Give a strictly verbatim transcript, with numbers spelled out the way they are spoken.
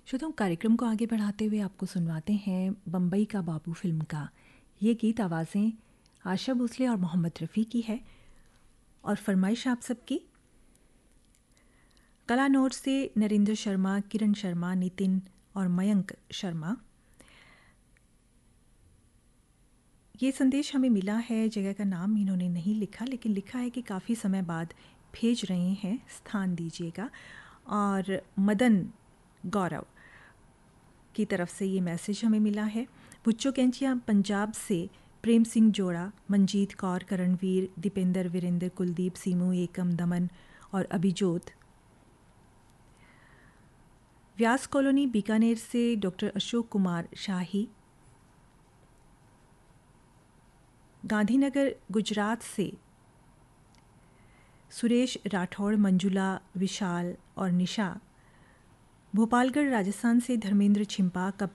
श्रोताओं, कार्यक्रम को आगे बढ़ाते हुए आपको सुनवाते हैं बम्बई का बाबू फिल्म का ये गीत। आवाज़ें आशा भोसले और मोहम्मद रफ़ी की है और फरमाइश आप सबकी। कलानौर से नरेंद्र शर्मा, किरण शर्मा, नितिन और मयंक शर्मा। ये संदेश हमें मिला है, जगह का नाम इन्होंने नहीं लिखा, लेकिन लिखा है कि काफ़ी समय बाद भेज रहे हैं, स्थान दीजिएगा। और मदन गौरव की तरफ से ये मैसेज हमें मिला है। बुच्चो कैंचिया पंजाब से प्रेम सिंह जोड़ा, मंजीत कौर, करणवीर, दीपेंद्र, वीरेंद्र, कुलदीप, सीमू, एकम, दमन और अभिजोत। व्यास कॉलोनी बीकानेर से डॉक्टर अशोक कुमार शाही। गांधीनगर गुजरात से सुरेश राठौड़, मंजुला, विशाल और निशा। भोपालगढ़ राजस्थान से धर्मेंद्र छिंपा, कप